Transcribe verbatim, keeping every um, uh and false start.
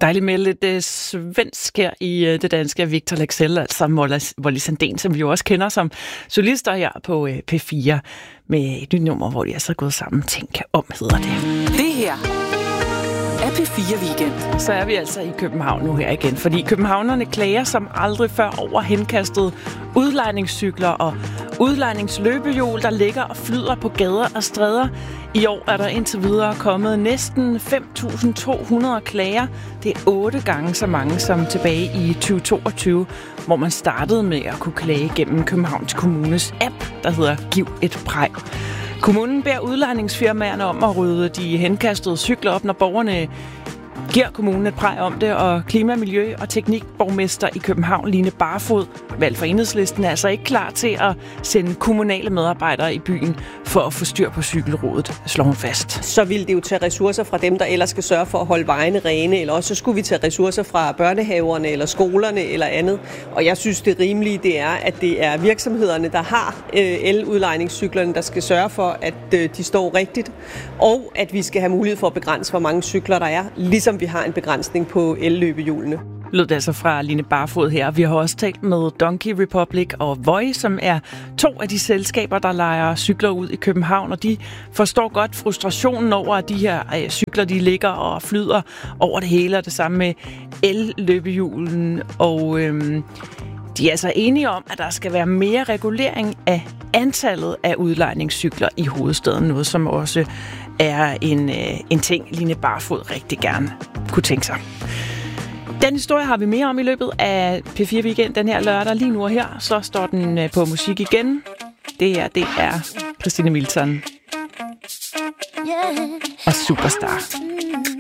Dejligt med lidt uh, svensk her i uh, det danske. Victor Leksell, altså Molly Sandén, som vi jo også kender som solister her på uh, P fire, med et nyt nummer, hvor de er så gået sammen. Tænk om, hedder det. Det her er P fire Weekend. Så er vi altså i København nu her igen, fordi københavnerne klager som aldrig før over henkastede udlejningscykler og udlejningsløbehjul, der ligger og flyder på gader og stræder. I år er der indtil videre kommet næsten fem tusind to hundrede klager. Det er otte gange så mange som tilbage i tyve toogtyve, hvor man startede med at kunne klage gennem Københavns Kommunes app, der hedder Giv et Praj. Kommunen beder udlejningsfirmaerne om at rydde de henkastede cykler op, når borgerne giver kommunen et praj om det, og klima-, miljø- og teknikborgmester i København, Line Barfod, valgt for Enhedslisten, er altså ikke klar til at sende kommunale medarbejdere i byen for at få styr på cykelrådet, slår hun fast. Så ville det jo tage ressourcer fra dem, der ellers skal sørge for at holde vejene rene, eller også så skulle vi tage ressourcer fra børnehaverne eller skolerne eller andet. Og jeg synes, det rimelige det er, at det er virksomhederne, der har el-udlejningscyklerne, der skal sørge for, at de står rigtigt, og at vi skal have mulighed for at begrænse, hvor mange cykler der er, ligesom vi har en begrænsning på el-løbehjulene. Lød det altså fra Line Barfod her. Vi har også talt med Donkey Republic og Voi, som er to af de selskaber, der lejer cykler ud i København, og de forstår godt frustrationen over, at de her øh, cykler, de ligger og flyder over det hele, og det samme med el-løbehjulen, og øhm, de er altså enige om, at der skal være mere regulering af antallet af udlejningscykler i hovedstaden, noget som også er en, øh, en ting, Line Barfod rigtig gerne kunne tænke sig. Den historie har vi mere om i løbet af P fire Weekend den her lørdag. Lige nu og her, så står den på musik igen. Det her, det er Christine Milton og Superstar.